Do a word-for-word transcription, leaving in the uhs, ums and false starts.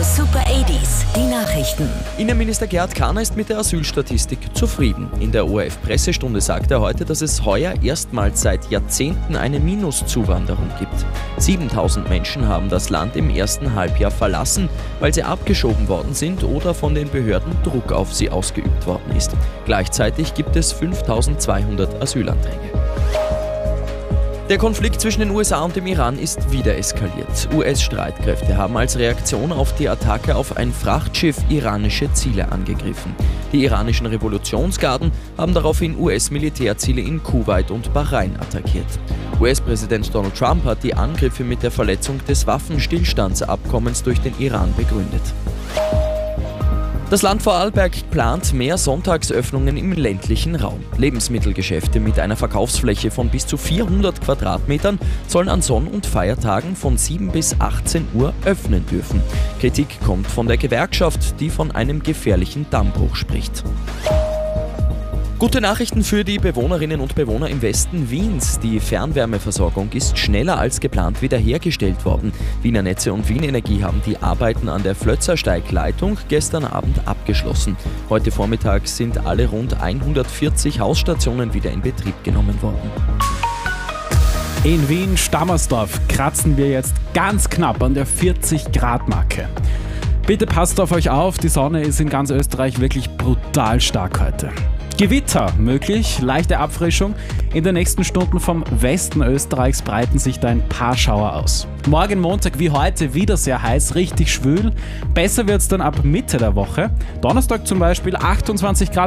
Super achtziger, die Nachrichten. Innenminister Gerhard Kahner ist mit der Asylstatistik zufrieden. In der O R F-Pressestunde sagt er heute, dass es heuer erstmals seit Jahrzehnten eine Minuszuwanderung gibt. siebentausend Menschen haben das Land im ersten Halbjahr verlassen, weil sie abgeschoben worden sind oder von den Behörden Druck auf sie ausgeübt worden ist. Gleichzeitig gibt es fünftausendzweihundert Asylanträge. Der Konflikt zwischen den U S A und dem Iran ist wieder eskaliert. U S-Streitkräfte haben als Reaktion auf die Attacke auf ein Frachtschiff iranische Ziele angegriffen. Die iranischen Revolutionsgarden haben daraufhin U S-Militärziele in Kuwait und Bahrain attackiert. U S-Präsident Donald Trump hat die Angriffe mit der Verletzung des Waffenstillstandsabkommens durch den Iran begründet. Das Land Vorarlberg plant mehr Sonntagsöffnungen im ländlichen Raum. Lebensmittelgeschäfte mit einer Verkaufsfläche von bis zu vierhundert Quadratmetern sollen an Sonn- und Feiertagen von sieben bis achtzehn Uhr öffnen dürfen. Kritik kommt von der Gewerkschaft, die von einem gefährlichen Dammbruch spricht. Gute Nachrichten für die Bewohnerinnen und Bewohner im Westen Wiens. Die Fernwärmeversorgung ist schneller als geplant wiederhergestellt worden. Wiener Netze und Wien Energie haben die Arbeiten an der Flötzersteig-Leitung gestern Abend abgeschlossen. Heute Vormittag sind alle rund hundertvierzig Hausstationen wieder in Betrieb genommen worden. In Wien-Stammersdorf kratzen wir jetzt ganz knapp an der vierzig Grad Marke. Bitte passt auf euch auf, die Sonne ist in ganz Österreich wirklich brutal stark heute. Gewitter möglich, leichte Abfrischung. In den nächsten Stunden vom Westen Österreichs breiten sich da ein paar Schauer aus. Morgen Montag wie heute wieder sehr heiß, richtig schwül. Besser wird es dann ab Mitte der Woche. Donnerstag zum Beispiel achtundzwanzig Grad.